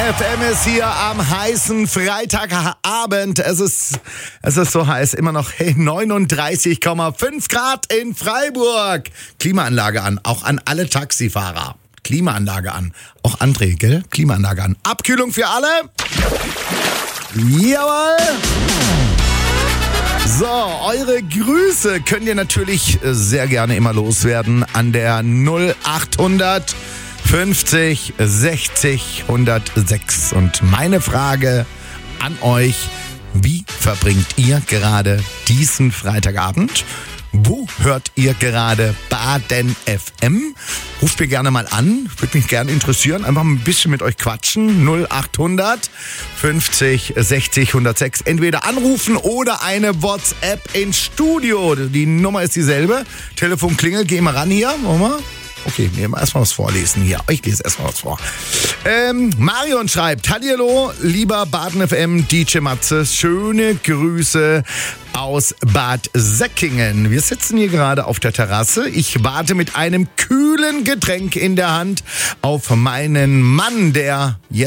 FM ist hier am heißen Freitagabend. Es ist so heiß, immer noch 39,5 Grad in Freiburg. Klimaanlage an, auch an alle Taxifahrer. Klimaanlage an. Auch André, gell? Klimaanlage an. Abkühlung für alle. Jawohl. So, eure Grüße könnt ihr natürlich sehr gerne immer loswerden an der 0800 50 60 106. Und meine Frage an euch, wie verbringt ihr gerade diesen Freitagabend? Wo hört ihr gerade Baden FM? Ruft mir gerne mal an, würde mich gerne interessieren. Einfach ein bisschen mit euch quatschen. 0800 50 60 106. Entweder anrufen oder eine WhatsApp ins Studio. Die Nummer ist dieselbe. Telefon klingelt, geh mal ran hier. Wollen wir? Okay, wir erstmal was vorlesen hier. Ich lese erstmal was vor. Marion schreibt: Hallihallo, lieber Baden FM DJ Matze. Schöne Grüße aus Bad Säckingen. Wir sitzen hier gerade auf der Terrasse. Ich warte mit einem kühlen Getränk in der Hand auf meinen Mann, der jetzt